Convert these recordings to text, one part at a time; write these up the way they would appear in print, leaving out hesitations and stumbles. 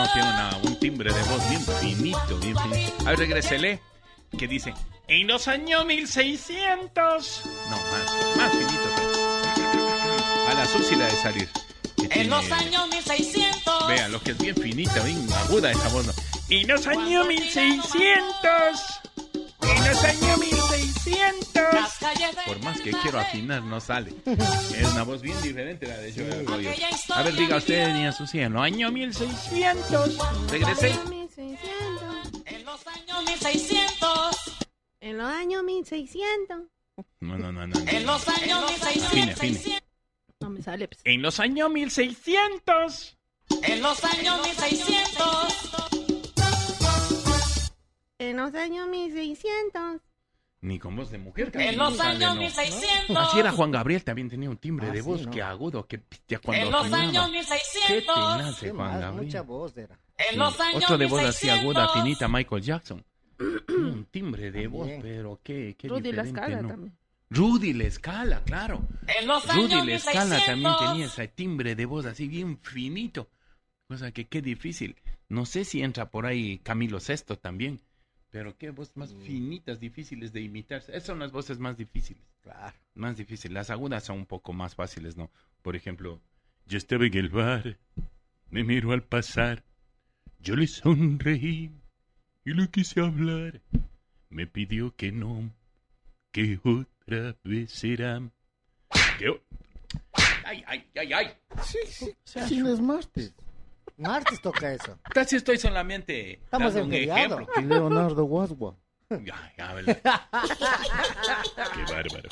tiene un timbre de voz bien finito, bien finito. A ver, regrésele, que dice, en los años 1600. No, más finito. A la Susi la de salir. En los años 1600. Vean, lo que es bien finita, bien aguda esa voz. ¿No? En los años 1600. En los años 1600. Por más que quiero afinar, no sale. Es una voz bien diferente la de Joel Arroyo. A ver, diga usted, niña Susi, en los años 1600. Regresé. En los años 1600. En los años 1600. No. En los años 1600. Afine. No me sale. Pues. En los años 1600. En los años 1600. En los años 1600. Ni con voz de mujer. En los años no. 1600. Así era Juan Gabriel, también tenía un timbre de sí, voz, ¿no? que agudo, que pistia cuando En los afinaba. años Qué 1600. tenace Qué Juan más, Gabriel. mucha voz era. En los años Otro de voz 1600. así aguda, finita, Michael Jackson. Un timbre de voz, También. pero qué Rudy La diferente, Scala ¿no? también. Rudy La Scala, claro. En los años Rudy La Scala 1600. también tenía ese timbre de voz así bien finito. Cosa que qué difícil. No sé si entra por ahí Camilo Sesto también. Pero qué voz más finitas, difíciles de imitar. Esas son las voces más difíciles. Claro. Más difíciles. Las agudas son un poco más fáciles, ¿no? Por ejemplo, yo estaba en el bar, me miró al pasar, yo le sonreí y le quise hablar. Me pidió que no, que otra vez será. ¿Qué? ¡Ay! Sí, no es martes. Martes toca eso. Casi estoy solamente Estamos dando en un feriado. ejemplo. Leonardo Guasua. Ya, ¿verdad? Qué bárbaro.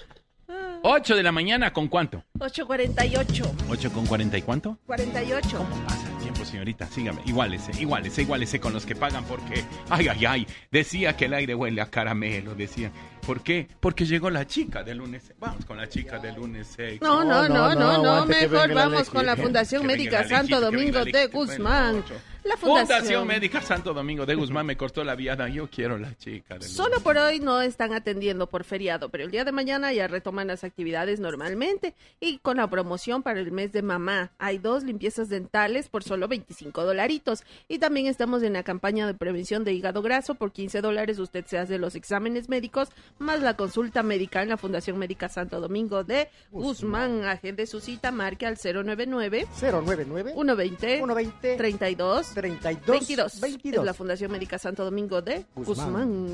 8 de la mañana, ¿con cuánto? 8:48. 8 con 40 y cuánto. 48. ¿Cómo pasa el tiempo, señorita? Sígame. Igualese con los que pagan porque... Ay. Decía que el aire huele a caramelo, decía. ¿Por qué? Porque llegó la chica del lunes. Vamos con la chica del lunes. No, aguante que mejor venga la vamos Lexi. con la Fundación Que venga Médica la Santo Lexi, que Domingo venga la de Lexi, Guzmán. bueno, La Fundación Médica Santo Domingo de Guzmán me cortó la viada. Yo quiero la chica del Solo lunes. por hoy no están atendiendo por feriado, pero el día de mañana ya retoman las actividades normalmente y con la promoción para el mes de mamá. Hay 2 limpiezas dentales por solo $25 y también estamos en la campaña de prevención de hígado graso. Por $15 usted se hace los exámenes médicos más la consulta médica en la Fundación Médica Santo Domingo de Guzmán. Agende su cita, marque al 099 099 120 120 32 32 Es la Fundación Médica Santo Domingo de Guzmán.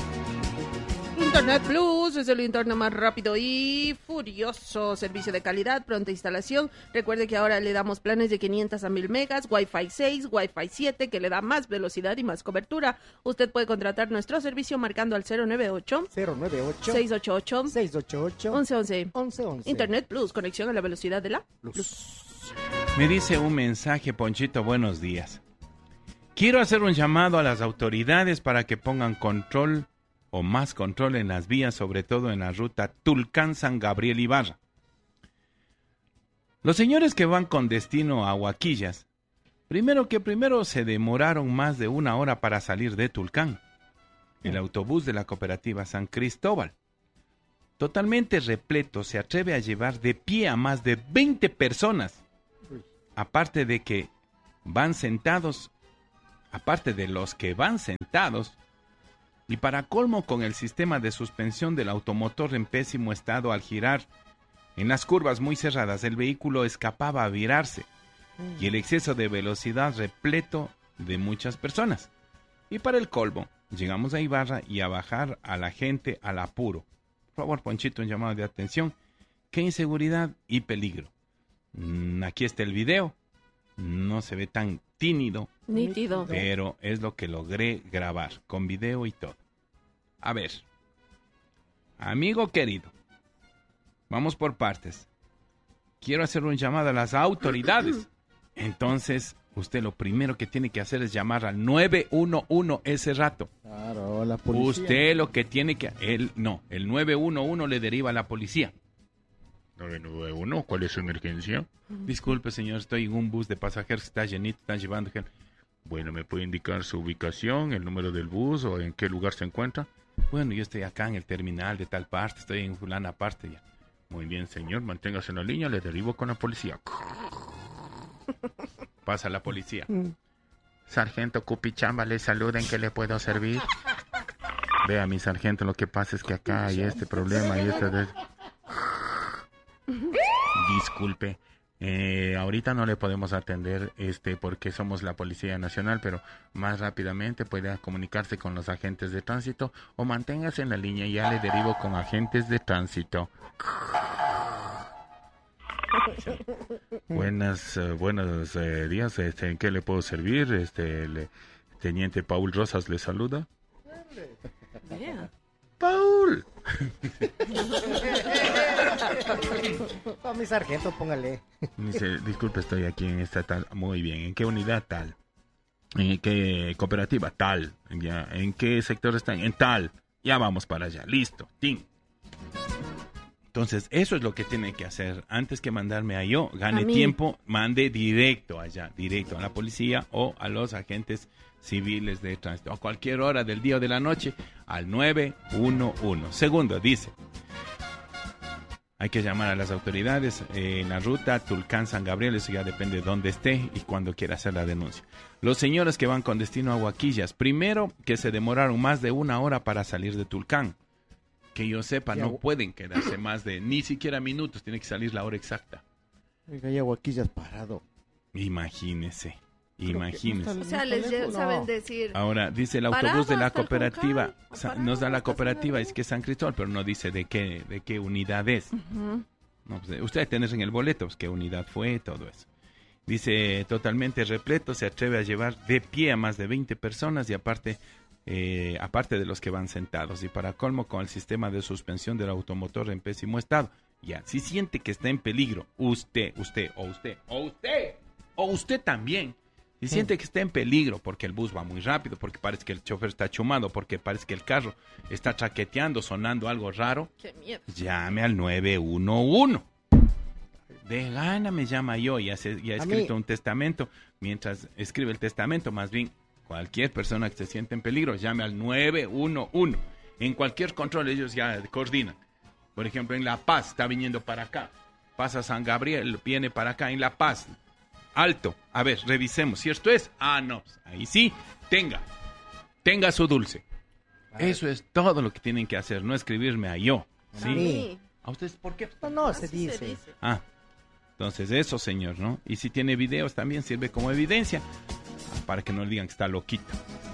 Internet Plus es el internet más rápido y furioso. Servicio de calidad, pronta instalación. Recuerde que ahora le damos planes de 500 a 1000 megas, Wi-Fi 6, Wi-Fi 7, que le da más velocidad y más cobertura. Usted puede contratar nuestro servicio marcando al 098 688 1111. Internet Plus, conexión a la velocidad de la Plus. Me dice un mensaje, Ponchito, buenos días. Quiero hacer un llamado a las autoridades para que pongan control o más control en las vías, sobre todo en la ruta Tulcán-San Gabriel Ibarra. Los señores que van con destino a Huaquillas, primero se demoraron más de 1 hora para salir de Tulcán. El autobús de la cooperativa San Cristóbal, totalmente repleto, se atreve a llevar de pie a más de 20 personas. Aparte de los que van sentados, y para colmo con el sistema de suspensión del automotor en pésimo estado al girar en las curvas muy cerradas, el vehículo escapaba a virarse y el exceso de velocidad repleto de muchas personas. Y para el colmo, llegamos a Ibarra y a bajar a la gente al apuro. Por favor, Ponchito, un llamado de atención. ¡Qué inseguridad y peligro! Aquí está el video. No se ve tan tímido, Nítido. pero es lo que logré grabar, con video y todo. A ver, amigo querido, vamos por partes. Quiero hacer un llamado a las autoridades. Entonces, usted lo primero que tiene que hacer es llamar al 911 ese rato. Claro, la policía. Usted lo que tiene que... el 911 le deriva a la policía. 911, ¿cuál es su emergencia? Disculpe, señor, estoy en un bus de pasajeros que está llenito, están llevando gente. Bueno, ¿me puede indicar su ubicación, el número del bus o en qué lugar se encuentra? Bueno, yo estoy acá en el terminal de tal parte, estoy en fulana parte ya. Muy bien, señor, manténgase en la línea, le derivo con la policía. Pasa la policía. Sargento Cupichamba, le saluda, ¿en qué le puedo servir? Vea, mi sargento, lo que pasa es que acá hay este problema y Disculpe, ahorita no le podemos atender porque somos la Policía Nacional, pero más rápidamente puede comunicarse con los agentes de tránsito o manténgase en la línea y ya le derivo con agentes de tránsito. Buenos días, ¿en qué le puedo servir? Teniente Paul Rosas le saluda. Yeah. ¡Paul! No, mi sargento, póngale. Dice, disculpe, estoy aquí en esta tal. Muy bien, ¿en qué unidad tal? ¿En qué cooperativa tal? Ya, ¿en qué sector están? En tal. Ya vamos para allá, listo, ¡tin! Entonces, eso es lo que tiene que hacer. Antes que mandarme a yo, gane tiempo, mande directo allá, directo a la policía o a los agentes civiles de tránsito, a cualquier hora del día o de la noche, al 911. Segundo, dice, hay que llamar a las autoridades en la ruta Tulcán-San Gabriel, eso ya depende de dónde esté y cuándo quiera hacer la denuncia. Los señores que van con destino a Huaquillas, primero que se demoraron más de 1 hora para salir de Tulcán. Que yo sepa, no pueden quedarse más de ni siquiera minutos, tiene que salir la hora exacta. Oiga, ya Huaquillas parado. Imagínese. O sea, saben decir. Ahora, dice el autobús de la cooperativa, nos da la cooperativa, es que es San Cristóbal, pero no dice de qué unidad es. Uh-huh. No, pues, usted tiene en el boleto, pues, qué unidad fue, todo eso. Dice, totalmente repleto, se atreve a llevar de pie a más de 20 personas y aparte de los que van sentados. Y para colmo, con el sistema de suspensión del automotor en pésimo estado. Ya, si siente que está en peligro, usted también. Si siente que está en peligro porque el bus va muy rápido, porque parece que el chofer está chumado, porque parece que el carro está traqueteando, sonando algo raro, ¡qué miedo! Llame al 911. De gana me llama yo, ya ha escrito un testamento. Mientras escribe el testamento, más bien, cualquier persona que se siente en peligro, llame al 911. En cualquier control ellos ya coordinan. Por ejemplo, en La Paz está viniendo para acá. Pasa San Gabriel, viene para acá en La Paz. Alto, a ver, revisemos. Si esto es, no, ahí sí, tenga su dulce. Eso es todo lo que tienen que hacer, no escribirme a yo. ¿Sí? ¿A ustedes por qué? No, se dice. Entonces eso, señor, ¿no? Y si tiene videos también sirve como evidencia, para que no le digan que está loquito.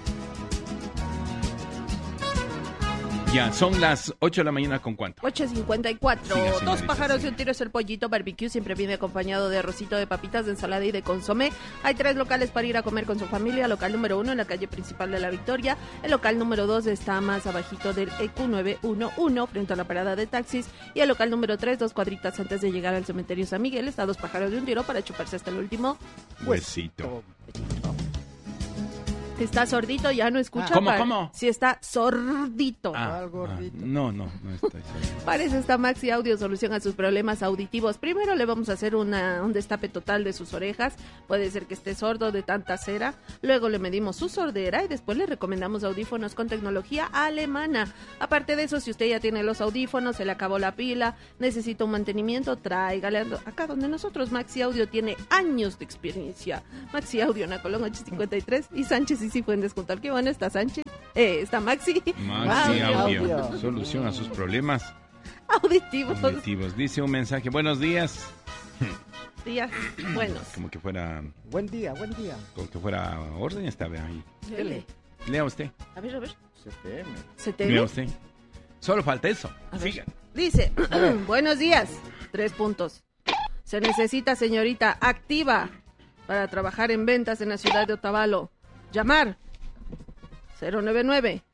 Ya, son las 8 de la mañana, ¿con cuánto? 8:54. Siga, Dos pájaros siga. y un tiro es el pollito barbecue. Siempre viene acompañado de arrocito, de papitas, de ensalada y de consomé. Hay 3 locales para ir a comer con su familia. Local número 1 en la calle principal de La Victoria. El local número 2 está más abajito del EQ 911 frente a la parada de taxis. Y el local número 3, 2 cuadritas antes de llegar al cementerio San Miguel. Está a 2 pájaros y un tiro para chuparse hasta el último Huesito. Está sordito, ya no escucha. ¿Cómo? Sí, está sordito. No estoy sordo. Parece esta Maxi Audio, solución a sus problemas auditivos. Primero le vamos a hacer un destape total de sus orejas. Puede ser que esté sordo de tanta cera. Luego le medimos su sordera y después le recomendamos audífonos con tecnología alemana. Aparte de eso, si usted ya tiene los audífonos, se le acabó la pila, necesita un mantenimiento, tráigale acá donde nosotros. Maxi Audio tiene años de experiencia. Maxi Audio, Nacolón 853 y Sánchez y Cifuentes junto al que bueno está Sánchez. Está Maxi Audio. Solución a sus problemas auditivos. Dice un mensaje, buenos días. Días buenos. Como que fuera... Buen día. Como que fuera orden, estaba ahí. Dele. Lea usted. A ver. CTM. Lea usted. Solo falta eso. Fíjate. Dice, buenos días. 3 puntos. Se necesita señorita activa para trabajar en ventas en la ciudad de Otavalo. Llamar 099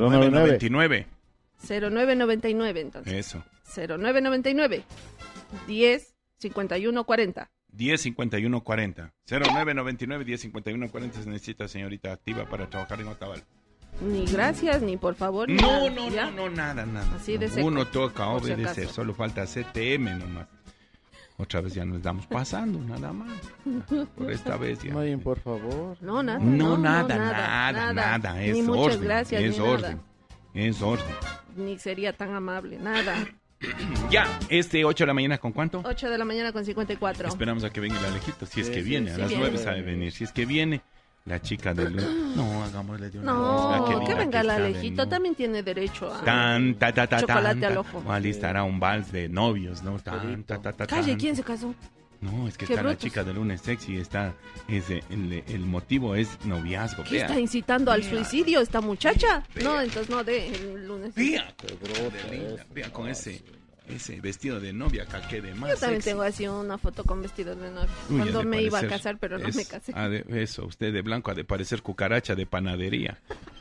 0999 entonces. Eso. 0999 10 51 40. 105140. 0999 105140 se necesita señorita activa para trabajar en Otavalo. Ni gracias, ni por favor. Ni No, nada. nada. Así de seco. Uno toca Por si obedecer, acaso. solo falta CTM nomás. Otra vez ya nos estamos pasando, nada más. Por esta vez ya. Mayen, por favor. No, nada. Nada. Es Ni muchas orden. gracias, Es ni orden. nada. Es orden. Ni sería tan amable, nada. Ya, 8 de la mañana, ¿con cuánto? 8 de la mañana con 54. Esperamos a que venga el Alejito, si es que Sí, viene. A las viene. 9 sabe venir. Si es que viene, La chica del... No, hagámosle de una vez. No, Qué que linda venga la está, Alejito, ¿no? también tiene derecho a Tan, ta, ta, ta, chocolate tan, al ta. ojo. Alistará un vals de novios, ¿no? Tan, ta, ta, ta, Calle, tan. ¿quién se casó? No, es que Qué está la brutos. chica del lunes sexy, está... el motivo es noviazgo, ¿Qué vea. está incitando al Vea. suicidio esta muchacha? Vea. No, entonces no de el lunes. Vea, de linda, vea con ese vestido de novia que de más Yo también sexy. tengo así una foto con vestido de novia. Uy, Cuando ha de me iba a parecer- casar, pero no me casé. Eso, usted de blanco ha de parecer cucaracha de panadería.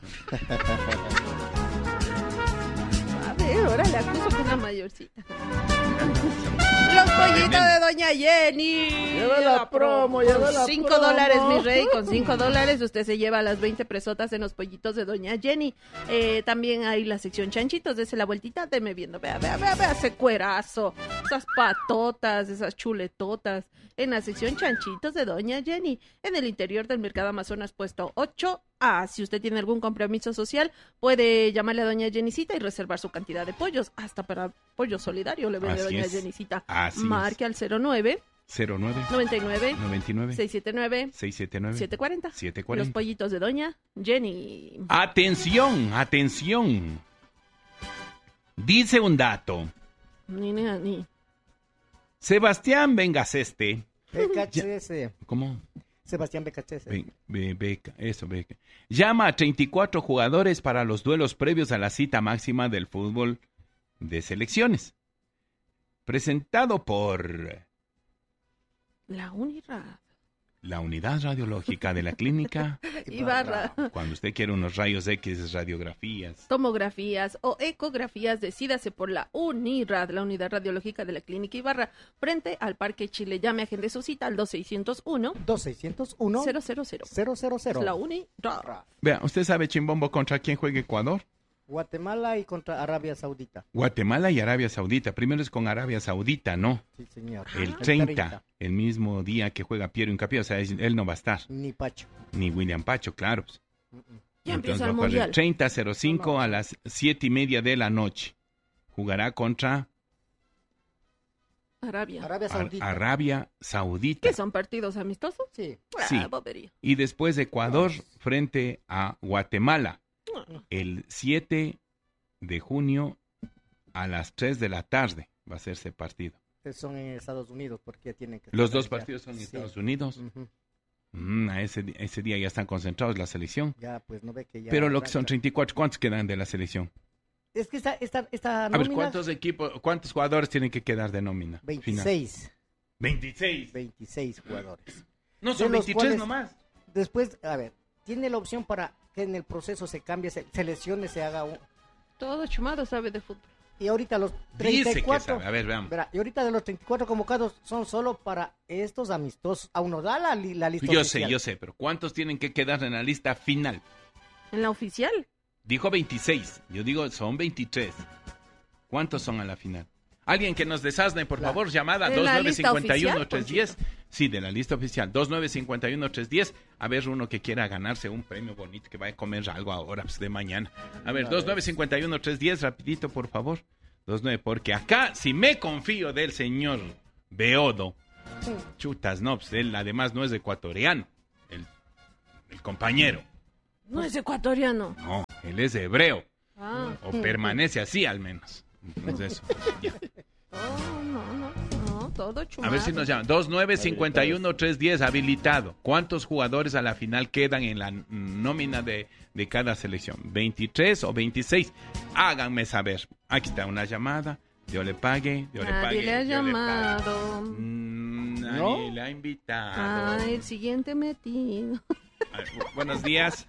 A ver, ahora le acuso que es la mayorcita. Los pollitos de Doña Jenny. Lleva la promo, lleva la $5, promo. mi rey. Con $5 usted se lleva las 20 presotas en los pollitos de Doña Jenny. También hay la sección chanchitos. Dese la vueltita, deme viendo. Vea ese cuerazo. Esas patotas, esas chuletotas. En la sección chanchitos de Doña Jenny. En el interior del Mercado Amazonas, puesto 8A. Si usted tiene algún compromiso social, puede llamarle a Doña Jennycita y reservar su cantidad de pollos. Hasta para pollo solidario le vende Así Doña es. Jennycita. Así Marque al 09 09 99 99 679 679 740. 740. Los pollitos de Doña Jenny. Atención, atención. Dice un dato. Ni. Sebastián Bencaseste. BKHS. ¿Cómo? Sebastián BKHS. Beca. Llama a 34 jugadores para los duelos previos a la cita máxima del fútbol de selecciones. Presentado por La Unirad. la Unidad Radiológica de la Clínica. Ibarra. Cuando usted quiere unos rayos X, radiografías. Tomografías o ecografías, decídase por la UNIRAD, la Unidad Radiológica de la Clínica Ibarra, frente al Parque Chile. Llame, agende su cita al 2601 2601 000. 000. La UNIRAD. Vea, ¿usted sabe, Chimbombo, contra quién juega Ecuador? Guatemala y contra Arabia Saudita. Guatemala y Arabia Saudita. Primero es con Arabia Saudita, ¿no? Sí, señor. El 30, el mismo día que juega Piero Hincapié, o sea, él no va a estar. Ni Pacho. Ni William Pacho, claro. Pues. Ya Entonces empieza va el a jugar mundial. 30:05 a las 7:30 de la noche. Jugará contra Arabia. Arabia Saudita. Arabia Saudita. ¿Qué son partidos amistosos? Sí. Sí. Bobería. Y después Ecuador frente a Guatemala. El 7 de junio a las 3 de la tarde va a ser ese partido. Son en Estados Unidos porque tienen que... Los estar dos allá. partidos son en Sí. Estados Unidos. Ujú. A ese día ya están concentrados la selección. Ya, pues no ve que ya... Pero lo que son arranca. 34, ¿cuántos quedan de la selección? Es que esta A ver, nómina... ¿cuántos jugadores tienen que quedar de nómina? Final. 26. 26. 26 jugadores. No, son De los 23 cuales- nomás. Después, a ver, tiene la opción para que en el proceso se cambie, se lesione, se haga un... Todo chumado sabe de fútbol. Y ahorita los Dice que 34... sabe. A ver, veamos. Verá, y ahorita de los 34 convocados son solo para estos amistosos. Aún no da la lista Yo oficial. sé, pero ¿cuántos tienen que quedar en la lista final? En la oficial. Dijo 26. Yo digo, son 23. ¿Cuántos son a la final? Alguien que nos desasne, por favor, llamada ¿En la lista 2951-310. Sí, de la lista oficial. 2951-310. A ver, uno que quiera ganarse un premio bonito, que vaya a comer algo ahora, pues de mañana. A ver, 2951-310, rapidito, por favor. 29, porque acá, si me confío del señor Beodo, chutas, no, pues él además no es ecuatoriano, el compañero. No es ecuatoriano. No, él es hebreo, Ah. o permanece así al menos. Entonces, ya. Oh, no, todo A chumado. ver si nos llaman. 2951-310, habilitado. ¿Cuántos jugadores a la final quedan en la nómina de cada selección? ¿23 o 26? Háganme saber. Aquí está una llamada. Yo le pague, yo le pague. Nadie le ha yo le pague. llamado. Nadie ¿No? le ha invitado. Ah, el siguiente metido. A ver, buenos días.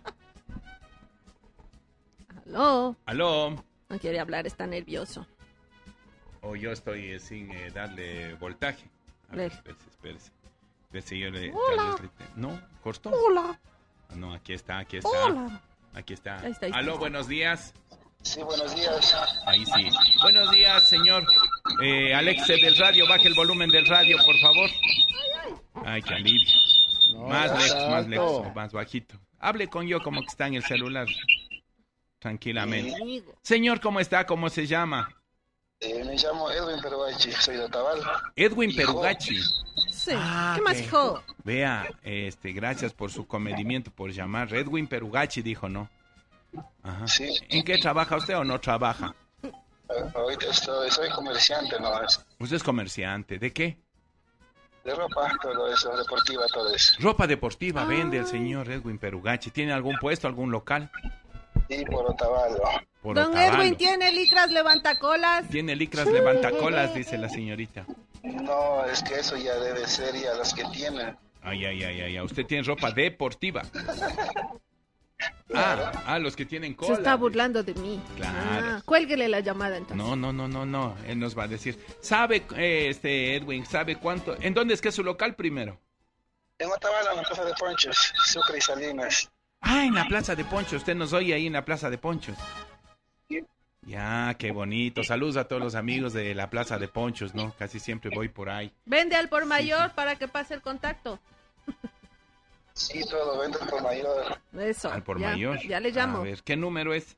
Aló. Aló. No quiere hablar, está nervioso. O yo estoy sin darle voltaje. A ver, espérese. Espérese, yo le... Hola. No, cortó. Hola. Ah, no, aquí está. Hola. Aquí está. Ahí está. Aló, buenos días. Sí, buenos días. Ahí sí. Buenos días, señor. Alexe del radio, baje el volumen del radio, por favor. Ay, qué alivio. No, Más ya lejos, más alto. lejos, más bajito. Hable con yo como que está en el celular. Tranquilamente. Amigo. Señor, ¿cómo está? ¿Cómo se llama? Me llamo Edwin Perugachi, soy de Otavalo. Edwin Hijo. Perugachi. Sí. Ah, ¿Qué más, ok. hijo? Vea, gracias por su comedimiento, por llamar. Edwin Perugachi dijo, ¿no? Ajá. Sí. ¿En qué trabaja usted o no trabaja? Ahorita soy comerciante, ¿no? Usted es comerciante. ¿De qué? De ropa, todo eso, deportiva, todo eso. Ropa deportiva vende el señor Edwin Perugachi. ¿Tiene algún puesto, algún local? Y por Otavalo. Por Don Otavalo. Edwin tiene licras levantacolas. Tiene licras levantacolas, dice la señorita. No, es que eso ya debe ser ya los que tienen. Ay, ay, ay, ay, ay. Usted tiene ropa deportiva. Claro. Los que tienen Se cola. está burlando de mí. Claro. Cuélguele la llamada entonces. No. Él nos va a decir. ¿Sabe, Edwin, sabe cuánto? ¿En dónde es que es su local primero? En Otavalo, en la Plaza de Ponchos, Sucre y Salinas. Ah, en la Plaza de Ponchos. Usted nos oye ahí en la Plaza de Ponchos. Sí. Ya, qué bonito. Saludos a todos los amigos de la Plaza de Ponchos, ¿no? Casi siempre voy por ahí. Vende al por mayor para que pase el contacto. Sí, todo, venta por mayor. Eso. Al por ya, mayor. Ya le llamo. A ver, ¿qué número es?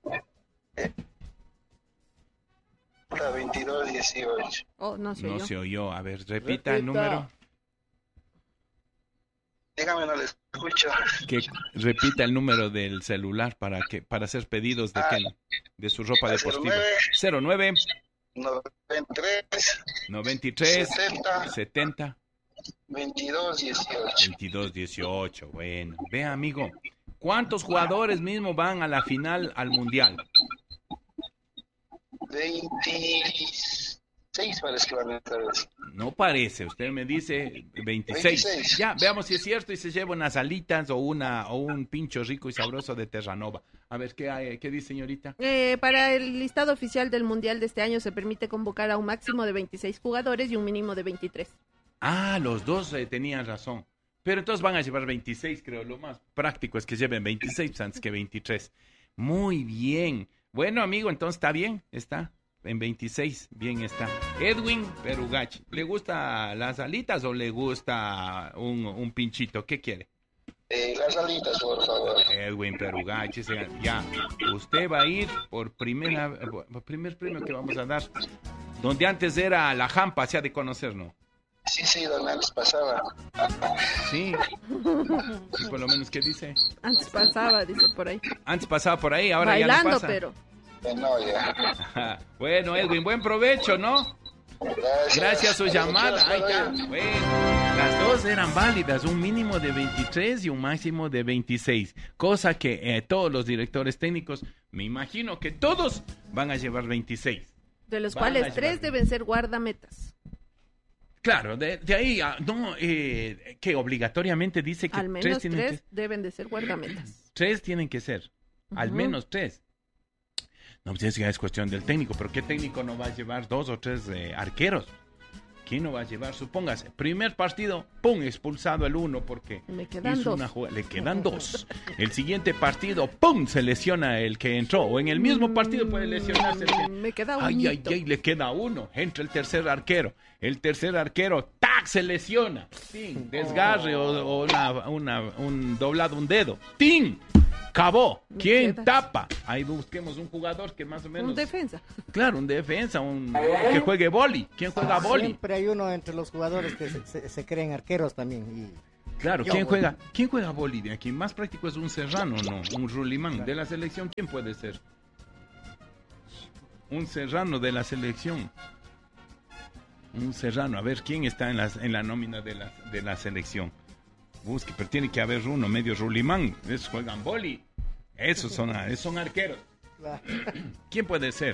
La 2218. Oh, no se No oyó. se oyó. A ver, repita el número. Dígame, no le escucho. Que repita el número del celular para hacer pedidos de qué, de su ropa deportiva. 09 93 93 70 70 2218. 22-18. Bueno, vea, amigo, ¿cuántos jugadores mismo van a la final al mundial? 26 parece que van a entrar. No parece, usted me dice 26. 26. Ya, veamos si es cierto y se lleva unas alitas o un pincho rico y sabroso de Terranova. A ver, ¿qué dice, señorita? Para el listado oficial del Mundial de este año se permite convocar a un máximo de 26 jugadores y un mínimo de 23. Ah, los dos tenían razón. Pero entonces van a llevar 26, creo. Lo más práctico es que lleven 26 antes que 23. Muy bien. Bueno, amigo, entonces está bien. Está en 26. Bien está. Edwin Perugachi. ¿Le gusta las alitas o le gusta un pinchito? ¿Qué quiere? Las alitas, por favor. Edwin Perugachi. Ya. Usted va a ir por primer premio que vamos a dar. Donde antes era la Jampa, se ha de conocer, ¿no? Sí, donde antes pasaba. Sí. Y por lo menos, ¿qué dice? Antes pasaba, dice por ahí. Antes pasaba por ahí, ahora Bailando, ya no pasa. pero. No, ya. Ajá. Bueno, Edwin, buen provecho, ¿no? Gracias a su llamada. Ahí está. Bueno, las dos eran válidas, un mínimo de 23 y un máximo de 26. Cosa que todos los directores técnicos, me imagino que todos van a llevar 26. De los Van a cuales llevar 3 deben ser guardametas. Claro, de ahí, que obligatoriamente dice que Al menos 3 3 deben de ser guardametas. tienen que ser, al Ujú. menos 3. No, pues ya es cuestión del técnico, pero ¿qué técnico no va a llevar 2 o 3 arqueros? ¿Quién no va a llevar? Supóngase, primer partido, ¡pum!, expulsado el 1 porque Me quedan hizo 2. una jugada, le quedan 2. El siguiente partido, ¡pum!, se lesiona el que entró, o en el mismo partido puede lesionarse el que... Me queda un Ay, le queda 1, entra el tercer arquero, ¡tac!, se lesiona, ¡ting!, desgarre o un doblado, un dedo, ¡ting!, acabó. Me ¿Quién quedas. tapa? Ahí busquemos un jugador que más o menos... Un defensa. Claro, un defensa, que juegue boli. ¿Quién juega boli? Siempre hay uno entre los jugadores que se creen arqueros también. Claro, Yo, ¿quién bueno. juega boli de aquí? Más práctico es un serrano, ¿no? Un rulimán. De la selección, ¿quién puede ser? Un serrano de la selección. Un serrano. A ver, ¿quién está en la nómina de la selección? Busque, pero tiene que haber uno, medio rulimán. Esos juegan boli. Esos son arqueros. Claro. ¿Quién puede ser?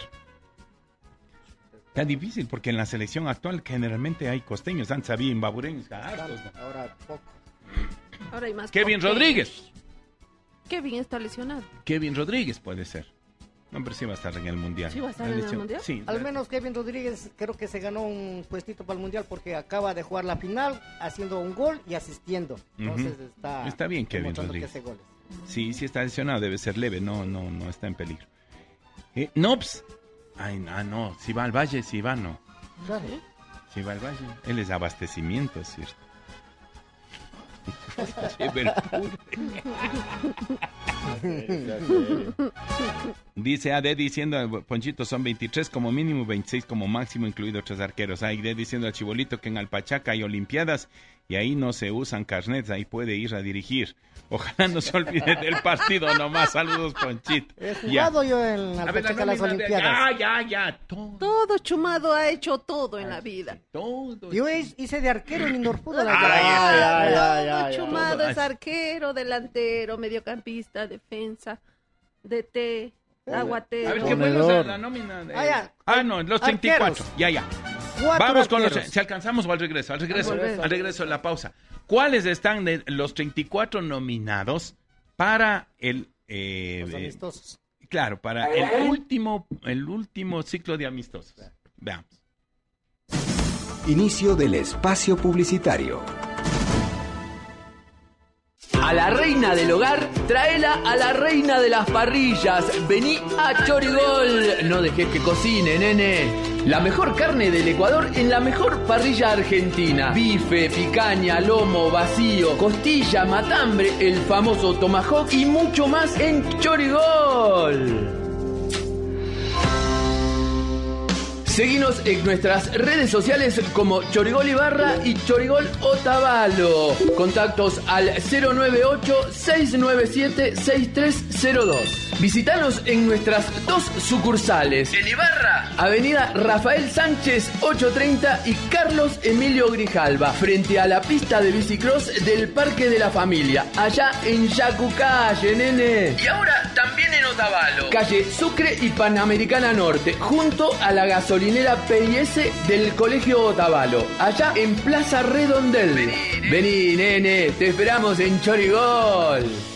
Está difícil porque en la selección actual generalmente hay costeños. Antes había imbabureños, hartos, ¿no? Ahora poco. Ahora hay más. Kevin costeños. Rodríguez. Kevin está lesionado. Kevin Rodríguez puede ser. No, pero sí va a estar en el Mundial. ¿Sí va a estar en el Mundial? Sí. Al menos Kevin Rodríguez creo que se ganó un puestito para el Mundial porque acaba de jugar la final haciendo un gol y asistiendo. Entonces Está bien Kevin demostrando Rodríguez. que hace goles. Sí está lesionado, debe ser leve, no está en peligro. Nops. Ay, no, si va al Valle, si va, no. Claro. Si va al Valle, él es abastecimiento, es cierto. Lleva el puro. Dice AD diciendo, Ponchito, son 23 como mínimo, 26 como máximo, incluido 3 arqueros. AD diciendo al Chibolito que en Alpachaca hay olimpiadas y ahí no se usan carnets, ahí puede ir a dirigir. Ojalá no se olvide del partido nomás. Saludos, Ponchito. He jugado yo en Alpachaca las olimpiadas. Ya. Todo Chumado ha hecho todo en la vida. Todo. Yo hice de arquero en Norfútbol. Todo Chumado es arquero, delantero, mediocampista, defensa, DT, aguatero. A ver, ¿qué fue la nómina? No, los 34. Arqueros. Ya. 4 Vamos con arqueros. si alcanzamos o al regreso. Al regreso de la pausa. ¿Cuáles están de los 34 nominados para el Los amistosos. Claro, para el último ciclo de amistosos? Veamos. Inicio del espacio publicitario. A la reina del hogar, tráela a la reina de las parrillas. Vení a Chorigol. No dejes que cocine, nene. La mejor carne del Ecuador en la mejor parrilla argentina. Bife, picaña, lomo, vacío, costilla, matambre, el famoso tomahawk y mucho más en Chorigol. Seguinos en nuestras redes sociales como Chorigol Ibarra y Chorigol Otavalo. Contactos al 098-697-6302. Visítanos en nuestras 2 sucursales. En Ibarra, Avenida Rafael Sánchez 830 y Carlos Emilio Grijalva, frente a la pista de bicicross del Parque de la Familia, allá en Yacucalle, nene. Y ahora también en Otavalo, calle Sucre y Panamericana Norte, junto a la gasolinera PIS del Colegio Otavalo, allá en Plaza Redondel. Vení, nene, te esperamos en Chorigol.